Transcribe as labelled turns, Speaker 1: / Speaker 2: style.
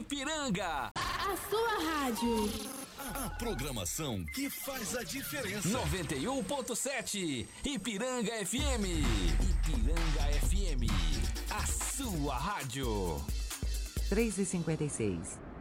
Speaker 1: Ipiranga.
Speaker 2: A sua rádio.
Speaker 3: A programação que faz a diferença.
Speaker 1: 91.7 Ipiranga FM. Ipiranga FM. A sua rádio.
Speaker 4: 3h56.